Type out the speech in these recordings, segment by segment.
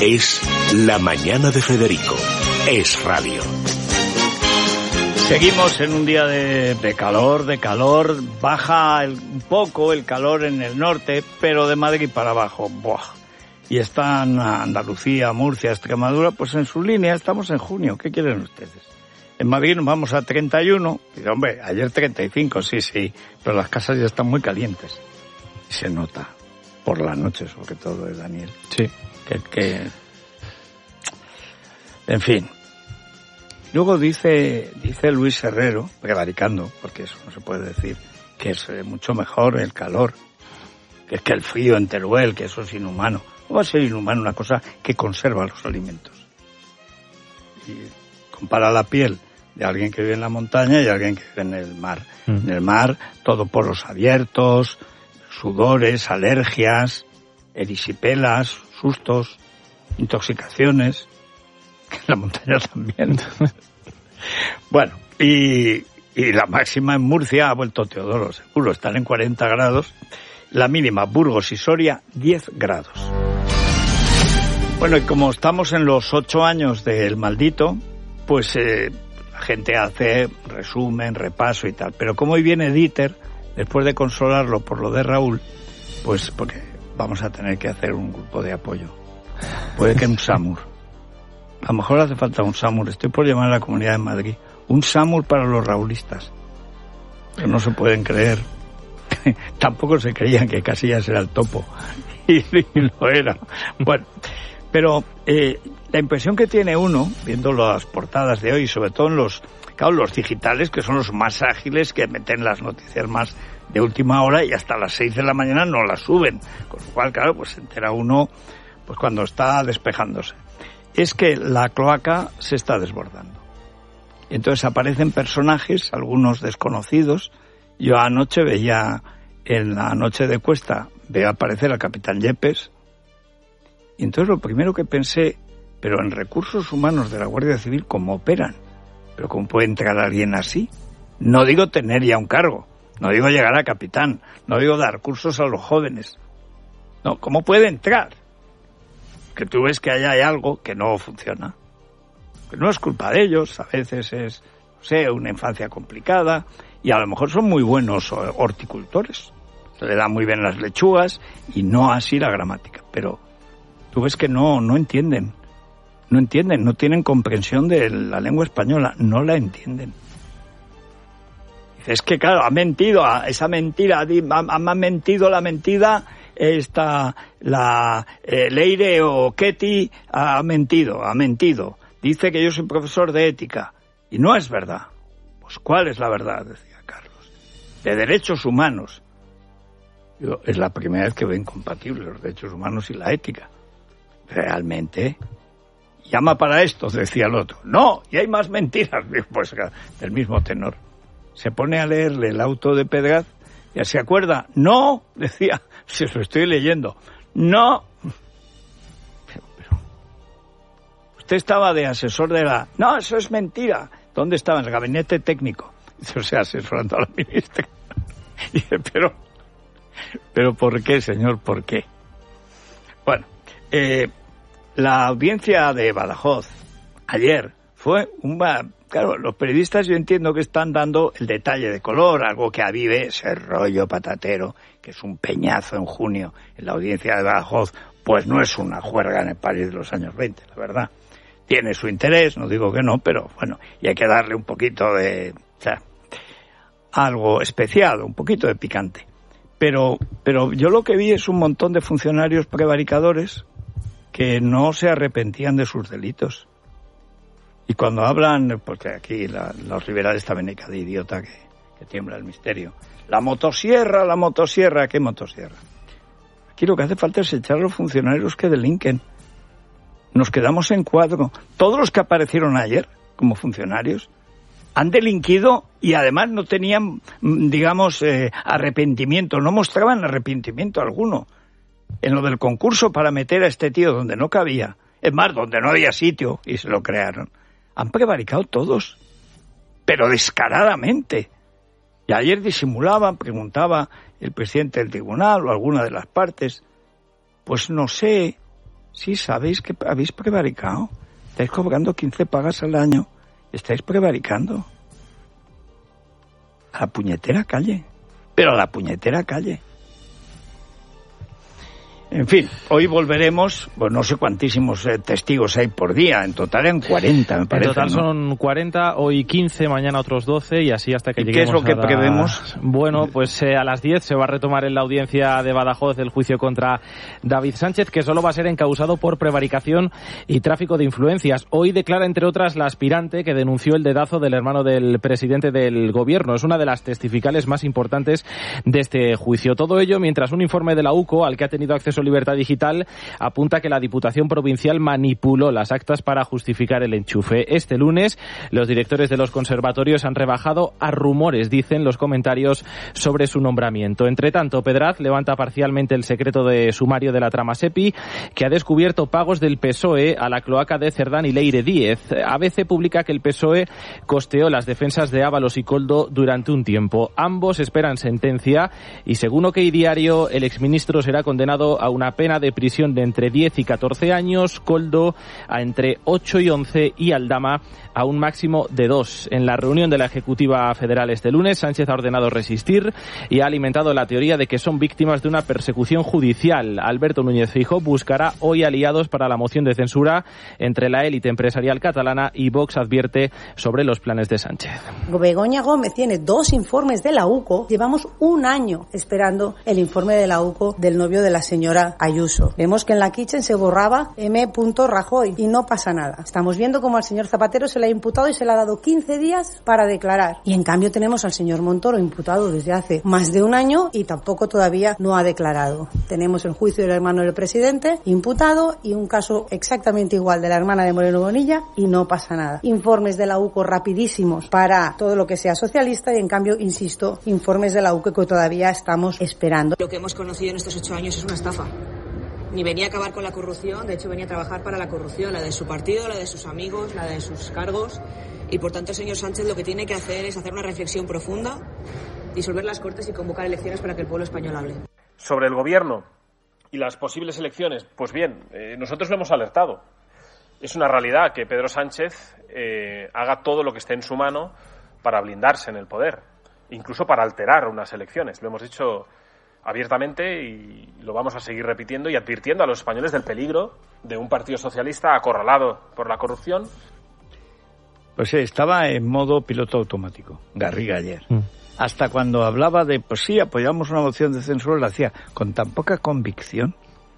Es La Mañana de Federico. Es radio. Seguimos en un día de calor. Baja un poco el calor en el norte, pero de Madrid para abajo, ¡buah! Y están Andalucía, Murcia, Extremadura, pues en su línea. Estamos en junio. ¿Qué quieren ustedes? En Madrid nos vamos a 31. Y hombre, ayer 35, sí. Pero las casas ya están muy calientes. Y se nota. Por la noche, sobre todo, Daniel. Sí. En fin. Luego dice Luis Herrero, prevaricando, porque eso no se puede decir, que es mucho mejor el calor, que es que el frío en Teruel, que eso es inhumano. ¿Cómo va a ser inhumano una cosa que conserva los alimentos? Y compara la piel de alguien que vive en la montaña y alguien que vive en el mar. En el mar, todo poros abiertos, sudores, alergias, erisipelas, sustos, intoxicaciones. En la montaña también. Bueno, y la máxima en Murcia ha vuelto Teodoro, seguro, están en 40 grados. La mínima, Burgos y Soria, 10 grados. Bueno, y como estamos en los 8 años del maldito, pues la gente hace resumen, repaso y tal. Pero como hoy viene Dieter, después de consolarlo por lo de Raúl, pues porque vamos a tener que hacer un grupo de apoyo. Puede que un SAMUR. A lo mejor hace falta un SAMUR. Estoy por llamar a la Comunidad de Madrid. Un SAMUR para los raulistas. Pero no se pueden creer. Tampoco se creían que Casillas era el topo. Y lo era. Bueno, pero la impresión que tiene uno, viendo las portadas de hoy, sobre todo en los digitales, que son los más ágiles, que meten las noticias más de última hora y hasta las 6 de la mañana no las suben. Con lo cual, claro, pues se entera uno pues cuando está despejándose. Es que la cloaca se está desbordando. Entonces aparecen personajes, algunos desconocidos. Yo anoche veía, en la noche de Cuesta, veo aparecer al capitán Yepes. Y entonces lo primero que pensé, pero en recursos humanos de la Guardia Civil, ¿cómo operan? ¿Pero cómo puede entrar alguien así? No digo tener ya un cargo, no digo llegar a capitán, no digo dar cursos a los jóvenes. No, ¿cómo puede entrar? Que tú ves que allá hay algo que no funciona. Que no es culpa de ellos, a veces es, no sé, una infancia complicada, y a lo mejor son muy buenos horticultores. Se le dan muy bien las lechugas, y no así la gramática. Pero tú ves que no entienden. No entienden, no tienen comprensión de la lengua española, no la entienden. Es que, claro, ha mentido, esa mentira, ha mentido la mentira... Leire o Ketty ha mentido. Dice que yo soy profesor de ética. Y no es verdad. Pues ¿cuál es la verdad? Decía Carlos. De derechos humanos. Es la primera vez que veo incompatibles los derechos humanos y la ética. Realmente. Llama para esto, decía el otro. No, y hay más mentiras. Pues del mismo tenor. Se pone a leerle el auto de Pedraz. ¿Ya se acuerda? No, decía, si lo estoy leyendo. No. Pero usted estaba de asesor de la... No, eso es mentira. ¿Dónde estaba? En el gabinete técnico. Dice, o sea, asesorando a la ministra. Dice, pero ¿por qué, señor? ¿Por qué? Bueno, la audiencia de Badajoz ayer fue Claro, los periodistas yo entiendo que están dando el detalle de color, algo que avive ese rollo patatero, que es un peñazo en junio en la audiencia de Badajoz, pues no es una juerga en el París de los años 20, la verdad. Tiene su interés, no digo que no, pero bueno, y hay que darle un poquito de, algo especial, un poquito de picante. Pero yo lo que vi es un montón de funcionarios prevaricadores que no se arrepentían de sus delitos. Y cuando hablan, porque aquí los liberales también hay cada idiota que tiembla el misterio. La motosierra, ¿qué motosierra? Aquí lo que hace falta es echar a los funcionarios que delinquen. Nos quedamos en cuadro. Todos los que aparecieron ayer como funcionarios han delinquido y además no tenían, digamos, arrepentimiento, no mostraban arrepentimiento alguno. En lo del concurso para meter a este tío donde no cabía, es más, donde no había sitio, y se lo crearon. Han prevaricado todos, pero descaradamente. Y ayer disimulaban, preguntaba el presidente del tribunal o alguna de las partes. Pues no sé, Sí, sabéis que habéis prevaricado. Estáis cobrando 15 pagas al año. Estáis prevaricando. A la puñetera calle. Pero a la puñetera calle. En fin, hoy volveremos, pues no sé cuantísimos testigos hay por día, en total eran 40, me parece. En total, ¿no? son 40, hoy 15, mañana otros 12 y así hasta que lleguemos. ¿Qué es lo que prevemos? Bueno, pues a las 10 se va a retomar en la audiencia de Badajoz el juicio contra David Sánchez, que solo va a ser encausado por prevaricación y tráfico de influencias. Hoy declara, entre otras, la aspirante que denunció el dedazo del hermano del presidente del gobierno. Es una de las testificales más importantes de este juicio. Todo ello mientras un informe de la UCO, al que ha tenido acceso Libertad Digital, apunta que la Diputación Provincial manipuló las actas para justificar el enchufe. Este lunes, los directores de los conservatorios han rebajado a rumores, dicen los comentarios sobre su nombramiento. Entre tanto, Pedraz levanta parcialmente el secreto de sumario de la trama SEPI, que ha descubierto pagos del PSOE a la cloaca de Cerdán y Leire Díez. ABC publica que el PSOE costeó las defensas de Ábalos y Koldo durante un tiempo. Ambos esperan sentencia y, según OK Diario, el exministro será condenado a una pena de prisión de entre 10 y 14 años, Koldo a entre 8 y 11 y Aldama a un máximo de 2. En la reunión de la Ejecutiva Federal este lunes, Sánchez ha ordenado resistir y ha alimentado la teoría de que son víctimas de una persecución judicial. Alberto Núñez Feijóo buscará hoy aliados para la moción de censura entre la élite empresarial catalana y Vox advierte sobre los planes de Sánchez. Begoña Gómez tiene 2 informes de la UCO. Llevamos un año esperando el informe de la UCO del novio de la señora Ayuso. Vemos que en la Kitchen se borraba M. Rajoy y no pasa nada. Estamos viendo cómo al señor Zapatero se le ha imputado y se le ha dado 15 días para declarar. Y en cambio tenemos al señor Montoro imputado desde hace más de un año y tampoco todavía no ha declarado. Tenemos el juicio del hermano del presidente imputado y un caso exactamente igual de la hermana de Moreno Bonilla y no pasa nada. Informes de la UCO rapidísimos para todo lo que sea socialista y en cambio, insisto, informes de la UCO que todavía estamos esperando. Lo que hemos conocido en estos 8 años es una estafa. Ni venía a acabar con la corrupción, de hecho venía a trabajar para la corrupción, la de su partido, la de sus amigos, la de sus cargos. Y por tanto el señor Sánchez lo que tiene que hacer es hacer una reflexión profunda, disolver las Cortes y convocar elecciones para que el pueblo español hable. Sobre el gobierno y las posibles elecciones, pues bien, nosotros lo hemos alertado. Es una realidad que Pedro Sánchez haga todo lo que esté en su mano para blindarse en el poder, incluso para alterar unas elecciones. Lo hemos dicho abiertamente y lo vamos a seguir repitiendo y advirtiendo a los españoles del peligro de un partido socialista acorralado por la corrupción. Pues estaba en modo piloto automático, Garriga ayer. Hasta cuando hablaba de, pues sí, apoyamos una moción de censura, lo hacía con tan poca convicción.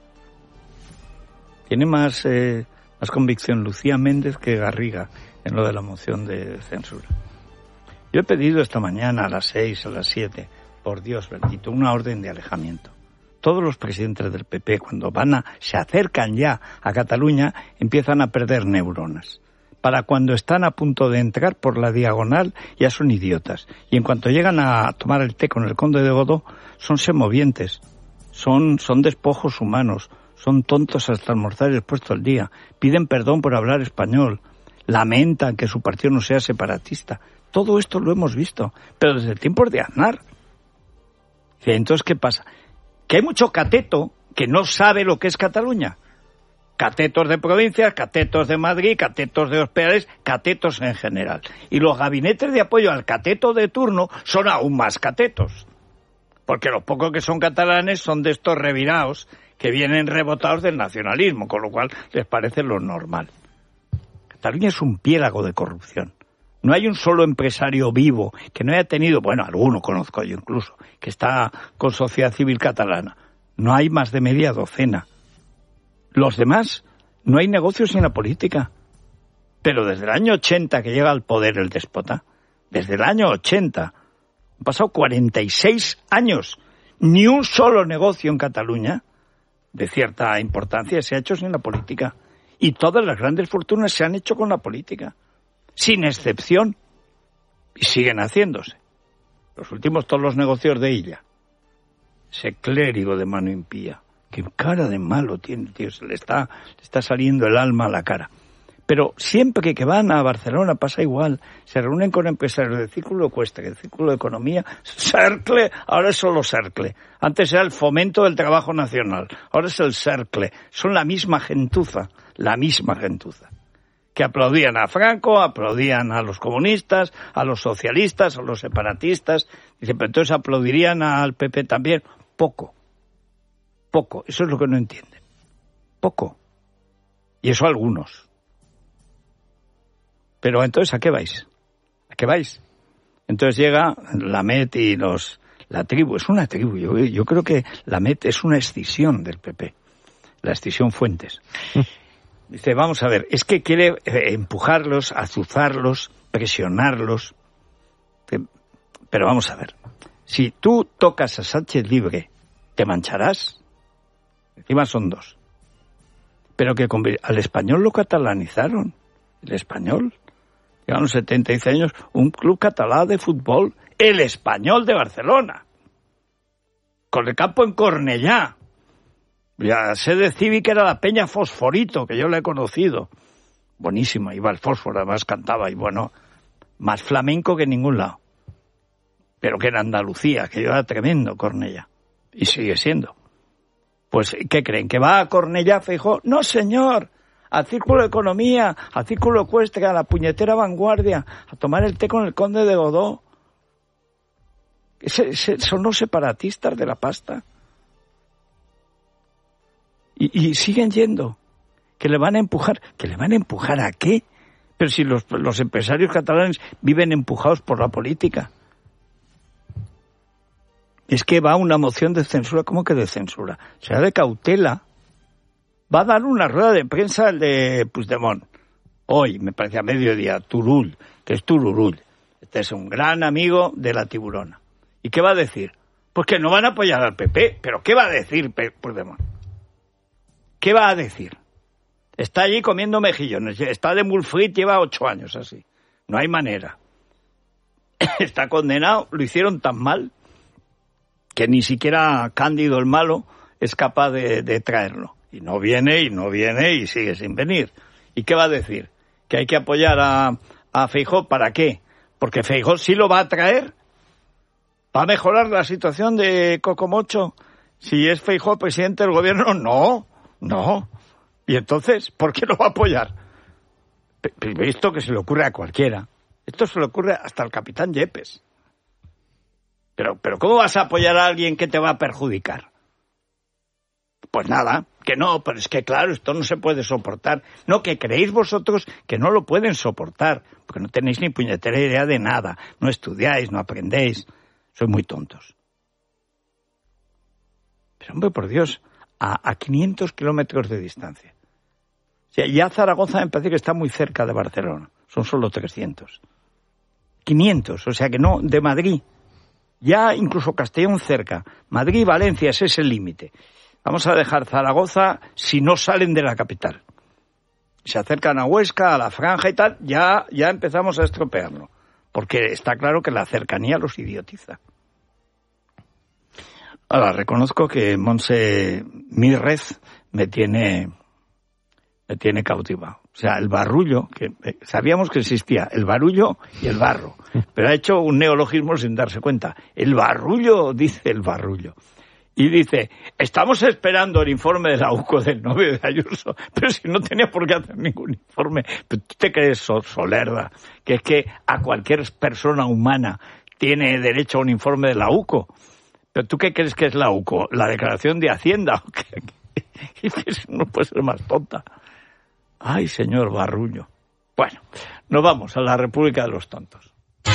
Tiene más convicción Lucía Méndez que Garriga en lo de la moción de censura. Yo he pedido esta mañana a las 6, a las 7, por Dios bendito, una orden de alejamiento. Todos los presidentes del PP, cuando se acercan ya a Cataluña, empiezan a perder neuronas. Para cuando están a punto de entrar por la diagonal, ya son idiotas. Y en cuanto llegan a tomar el té con el conde de Godó, son semovientes, son despojos humanos, son tontos hasta almorzar y después todo el día. Piden perdón por hablar español, lamentan que su partido no sea separatista. Todo esto lo hemos visto, pero desde tiempos de Aznar. Y entonces, ¿qué pasa? Que hay mucho cateto que no sabe lo que es Cataluña. Catetos de provincias, catetos de Madrid, catetos de hospedales, catetos en general. Y los gabinetes de apoyo al cateto de turno son aún más catetos. Porque los pocos que son catalanes son de estos revirados que vienen rebotados del nacionalismo, con lo cual les parece lo normal. Cataluña es un piélago de corrupción. No hay un solo empresario vivo que no haya tenido, bueno, alguno conozco yo incluso, que está con sociedad civil catalana. No hay más de media docena. Los demás, no hay negocios en la política. Pero desde el año 80 que llega al poder el déspota, desde el año 80, han pasado 46 años, ni un solo negocio en Cataluña de cierta importancia se ha hecho sin la política. Y todas las grandes fortunas se han hecho con la política, sin excepción, y siguen haciéndose. Los últimos, todos los negocios de Illa. Ese clérigo de mano impía. Qué cara de malo tiene, tío, se le está saliendo el alma a la cara. Pero siempre que van a Barcelona pasa igual. Se reúnen con empresarios del Círculo Ecuestre, del Círculo de Economía, Cercle, ahora es solo Cercle. Antes era el Fomento del Trabajo Nacional, ahora es el Cercle. Son la misma gentuza, que aplaudían a Franco, aplaudían a los comunistas, a los socialistas, a los separatistas. Dice, pero entonces aplaudirían al PP también. Poco. Eso es lo que no entienden. Poco. Y eso algunos. Pero entonces, ¿a qué vais? Entonces llega Lamet y la tribu. Es una tribu. Yo creo que Lamet es una escisión del PP. La escisión Fuentes. Dice, vamos a ver, es que quiere empujarlos, azuzarlos, presionarlos. Pero vamos a ver, si tú tocas a Sánchez Libre, ¿te mancharás? Encima son dos. Pero que al Español lo catalanizaron. El Español. Llegaron 76 años, un club catalán de fútbol, el Español de Barcelona. Con el campo en Cornellá. La sede cívica era la Peña Fosforito, que yo la he conocido. Buenísima, iba al fósforo, además cantaba, y bueno, más flamenco que en ningún lado. Pero que en Andalucía, que yo era tremendo, Cornellá. Y sigue siendo. Pues, ¿qué creen? ¿Que va a Cornellá, Feijóo? No, señor. Al Círculo de Economía, al Círculo Ecuestre, a la puñetera Vanguardia, a tomar el té con el conde de Godó. Son los separatistas de la pasta. Y siguen yendo. Que le van a empujar. ¿Que le van a empujar a qué? Pero si los empresarios catalanes viven empujados por la política. Es que va una moción de censura. ¿Cómo que de censura? Será de cautela. Va a dar una rueda de prensa el de Puigdemont. Hoy, me parece a mediodía, Turull, que es Tururull. Este es un gran amigo de la Tiburona. ¿Y qué va a decir? Pues que no van a apoyar al PP. ¿Pero qué va a decir Puigdemont? ¿Qué va a decir? Está allí comiendo mejillones. Está de Mulfrit, lleva 8 años así. No hay manera. Está condenado. Lo hicieron tan mal que ni siquiera Cándido el malo es capaz de traerlo. Y no viene y sigue sin venir. ¿Y qué va a decir? ¿Que hay que apoyar a Feijóo? ¿Para qué? Porque Feijóo sí lo va a traer. ¿Va a mejorar la situación de Cocomocho si es Feijóo presidente del gobierno? No. Y entonces, ¿por qué lo va a apoyar? Esto que se le ocurre a cualquiera. Esto se le ocurre hasta al capitán Yepes. Pero ¿cómo vas a apoyar a alguien que te va a perjudicar? Pues nada, que no, pero es que claro, esto no se puede soportar. No, que creéis vosotros que no lo pueden soportar, porque no tenéis ni puñetera idea de nada. No estudiáis, no aprendéis. Sois muy tontos. Pero hombre, por Dios, a 500 kilómetros de distancia. O sea, ya Zaragoza me parece que está muy cerca de Barcelona. Son solo 300. 500, o sea que no, de Madrid. Ya incluso Castellón cerca. Madrid y Valencia, ese es el límite. Vamos a dejar Zaragoza si no salen de la capital. Se acercan a Huesca, a la Franja y tal, ya empezamos a estropearlo. Porque está claro que la cercanía los idiotiza. Ahora, reconozco que Montse Mírez me tiene cautivado. O sea, el barrullo, que sabíamos que existía el barullo y el barro, pero ha hecho un neologismo sin darse cuenta. El barullo, dice el barullo. Y dice, estamos esperando el informe de la UCO del novio de Ayuso, pero si no tenía por qué hacer ningún informe. Pero tú te crees, Solerda, que es que a cualquier persona humana tiene derecho a un informe de la UCO. ¿Pero tú qué crees que es la UCO? ¿La declaración de Hacienda? No puede ser más tonta. Ay, señor Barrullo. Bueno, nos vamos a la República de los Tontos.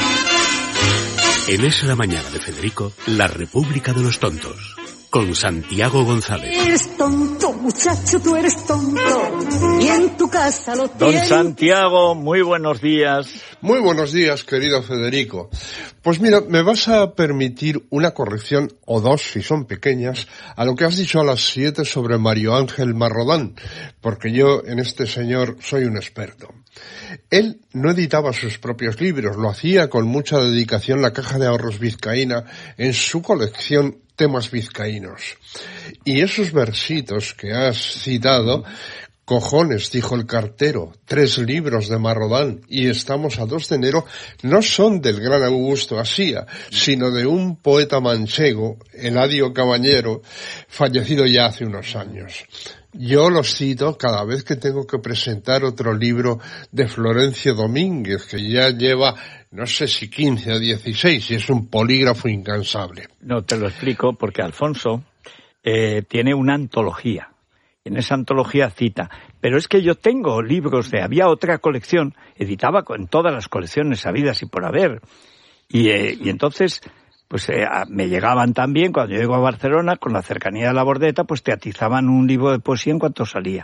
En Es la Mañana de Federico, la República de los Tontos, con Santiago González. Eres tonto, muchacho, tú eres tonto, y en tu casa lo Don tienes. Santiago, muy buenos días. Muy buenos días, querido Federico. Pues mira, me vas a permitir una corrección, o dos si son pequeñas, a lo que has dicho a las 7 sobre Mario Ángel Marrodán, porque yo en este señor soy un experto. Él no editaba sus propios libros, lo hacía con mucha dedicación la Caja de Ahorros Vizcaína en su colección Temas Vizcaínos. Y esos versitos que has citado Cojones, dijo el cartero, 3 libros de Marrodán y estamos a 2 de enero, no son del gran Augusto Asía, sino de un poeta manchego, Eladio Caballero, fallecido ya hace unos años. Yo los cito cada vez que tengo que presentar otro libro de Florencio Domínguez, que ya lleva, no sé si 15 o 16, y es un polígrafo incansable. No, te lo explico, porque Alfonso tiene una antología. En esa antología cita, pero es que yo tengo libros había otra colección, editaba en todas las colecciones habidas y por haber, y entonces, pues me llegaban también, cuando yo llego a Barcelona, con la cercanía de la Bordeta, pues te atizaban un libro de poesía en cuanto salía.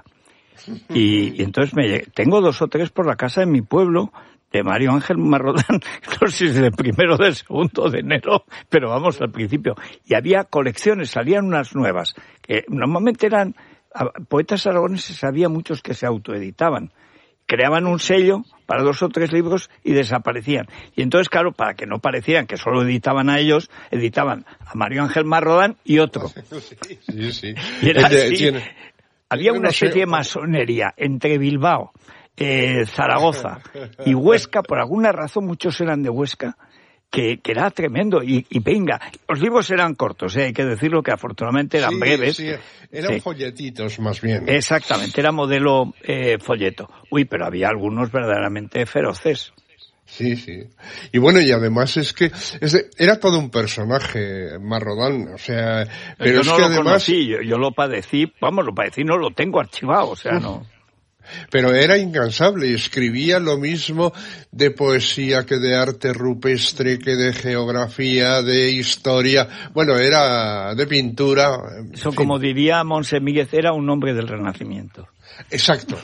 Y entonces tengo 2 o 3 por la casa de mi pueblo, de Mario Ángel Marrodán, no sé si es del 1 o del 2 de enero, pero vamos al principio. Y había colecciones, salían unas nuevas, que normalmente eran poetas aragoneses, había muchos que se autoeditaban, creaban un sello para 2 o 3 libros y desaparecían. Y entonces, claro, para que no parecieran que solo editaban a ellos, editaban a Mario Ángel Marrodán y otro. Sí. Y era así. Había una especie de masonería entre Bilbao, Zaragoza y Huesca, por alguna razón muchos eran de Huesca, que era tremendo, y venga, los libros eran cortos, hay que decirlo, que afortunadamente eran breves. Sí, eran folletitos más bien. Exactamente, era modelo folleto. Uy, pero había algunos verdaderamente feroces. Sí. Y bueno, y además es que era todo un personaje, Marrodán, o sea, pero yo es que lo además conocí, yo lo padecí, no lo tengo archivado, o sea, no. Pero era incansable y escribía lo mismo de poesía que de arte rupestre, que de geografía, de historia. Bueno, era de pintura. Eso, como diría Monse Míguez, era un hombre del Renacimiento. Exacto.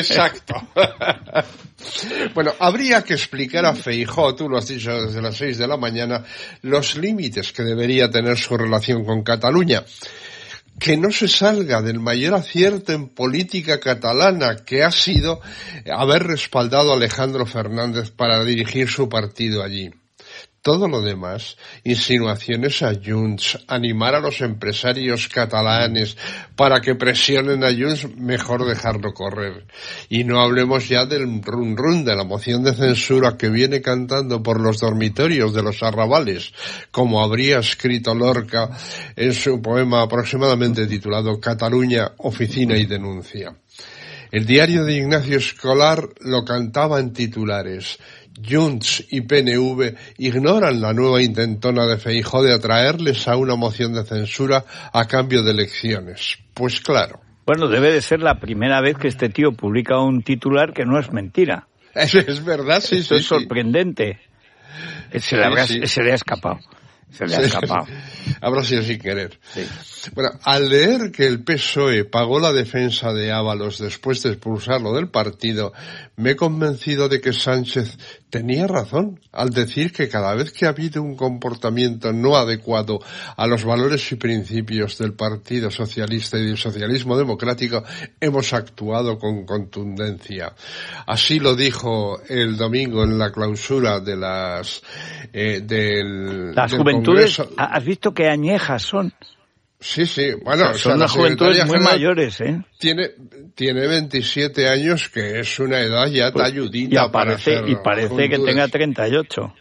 Bueno, habría que explicar a Feijóo, tú lo has dicho desde las 6 de la mañana, los límites que debería tener su relación con Cataluña. Que no se salga del mayor acierto en política catalana, que ha sido haber respaldado a Alejandro Fernández para dirigir su partido allí. Todo lo demás, insinuaciones a Junts, animar a los empresarios catalanes para que presionen a Junts, mejor dejarlo correr. Y no hablemos ya del run de la moción de censura que viene cantando por los dormitorios de los arrabales, como habría escrito Lorca en su poema aproximadamente titulado Cataluña, oficina y denuncia. El diario de Ignacio Escolar lo cantaba en titulares: Junts y PNV ignoran la nueva intentona de Feijóo de atraerles a una moción de censura a cambio de elecciones. Pues claro. Bueno, debe de ser la primera vez que este tío publica un titular que no es mentira. Es verdad, sí. Esto es sorprendente. Se le ha escapado. Habrá sido sin querer. Sí. Bueno, al leer que el PSOE pagó la defensa de Ábalos después de expulsarlo del partido, me he convencido de que Sánchez tenía razón al decir que cada vez que ha habido un comportamiento no adecuado a los valores y principios del Partido Socialista y del socialismo democrático, hemos actuado con contundencia. Así lo dijo el domingo en la clausura de las juventudes. Congreso. ¿Has visto qué añejas son? Sí, bueno, son unas juventudes muy mayores, ¿eh? Tiene 27 años, que es una edad ya talludita para hacer. Y parece que tenga 38.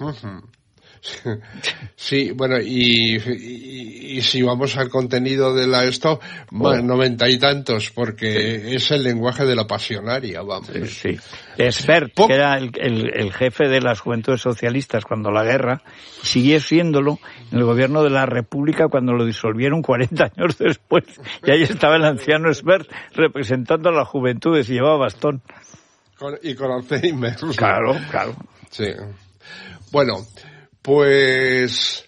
Sí, bueno, y si vamos al contenido de esto, bueno, 90 y tantos, porque es el lenguaje de la pasionaria, vamos. Sí. Sfert, que era el jefe de las juventudes socialistas cuando la guerra, siguió siéndolo en el gobierno de la República cuando lo disolvieron 40 años después. Y ahí estaba el anciano Sfert representando a las juventudes y llevaba bastón. Con Alzheimer. Claro. Sí. Bueno, pues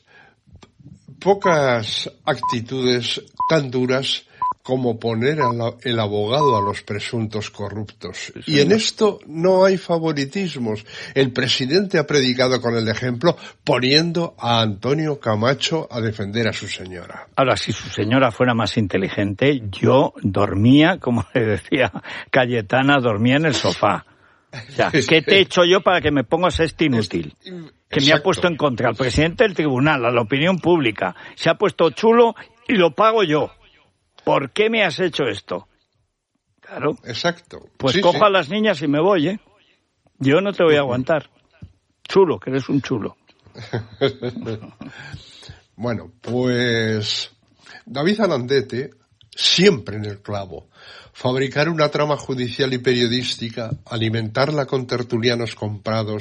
pocas actitudes tan duras como poner el abogado a los presuntos corruptos. Sí. Y en esto no hay favoritismos. El presidente ha predicado con el ejemplo, poniendo a Antonio Camacho a defender a su señora. Ahora, si su señora fuera más inteligente, yo dormía, como le decía Cayetana, dormía en el sofá. O sea, ¿qué te he hecho yo para que me pongas este inútil? Que me ha puesto en contra al presidente del tribunal, a la opinión pública. Se ha puesto chulo y lo pago yo. ¿Por qué me has hecho esto? Claro. Exacto. Pues sí, cojo sí. a las niñas y me voy, ¿eh? Yo no te voy a aguantar. Chulo, que eres un chulo. Bueno, pues David Alandete, siempre en el clavo. Fabricar una trama judicial y periodística, alimentarla con tertulianos comprados,